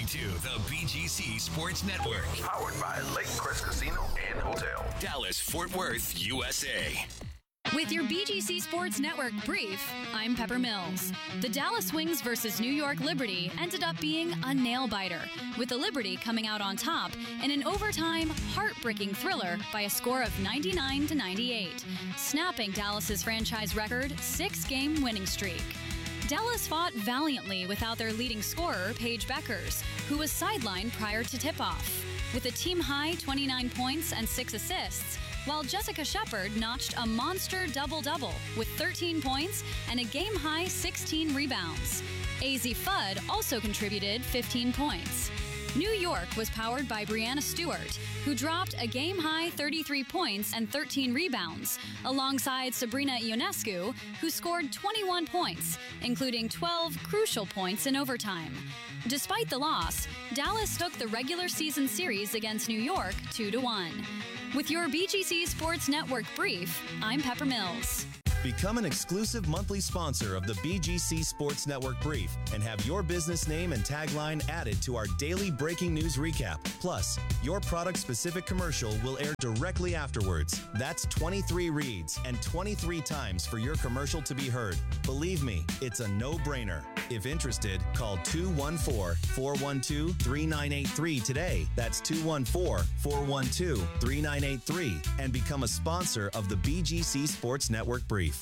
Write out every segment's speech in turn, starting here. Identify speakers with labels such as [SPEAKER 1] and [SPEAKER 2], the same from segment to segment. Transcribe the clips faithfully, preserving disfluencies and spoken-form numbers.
[SPEAKER 1] to the B G C Sports Network.
[SPEAKER 2] Powered by Lake Crest Casino and Hotel.
[SPEAKER 1] Dallas, Fort Worth, U S A.
[SPEAKER 3] With your B G C Sports Network brief, I'm Pepper Mills. The Dallas Wings versus New York Liberty ended up being a nail-biter, with the Liberty coming out on top in an overtime, heartbreaking thriller by a score of ninety-nine to ninety-eight, snapping Dallas's franchise record six-game winning streak. Dallas fought valiantly without their leading scorer, Paige Beckers, who was sidelined prior to tip-off. With a team-high twenty-nine points and six assists, while Jessica Shepard notched a monster double-double with thirteen points and a game-high sixteen rebounds. A Z Fudd also contributed fifteen points. New York was powered by Brianna Stewart, who dropped a game-high thirty-three points and thirteen rebounds, alongside Sabrina Ionescu, who scored twenty-one points, including twelve crucial points in overtime. Despite the loss, Dallas took the regular season series against New York two to one. With your B G C Sports Network brief, I'm Pepper Mills.
[SPEAKER 4] Become an exclusive monthly sponsor of the B G C Sports Network Brief and have your business name and tagline added to our daily breaking news recap. Plus, your product-specific commercial will air directly afterwards. That's twenty-three reads and twenty-three times for your commercial to be heard. Believe me, it's a no-brainer. If interested, call two one four, four one two, three nine eight three today. That's two one four, four one two, three nine eight three and become a sponsor of the B G C Sports Network Brief.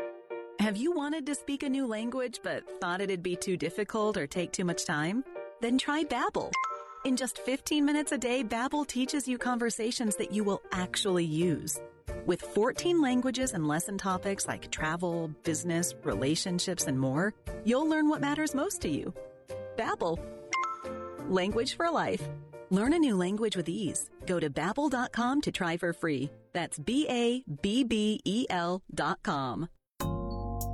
[SPEAKER 5] Have you wanted to speak a new language but thought it'd be too difficult or take too much time? Then try Babbel. In just fifteen minutes a day, Babbel teaches you conversations that you will actually use. With fourteen languages and lesson topics like travel, business, relationships, and more, you'll learn what matters most to you. Babbel. Language for life. Learn a new language with ease. Go to babbel dot com to try for free. That's B A B B E L dot com.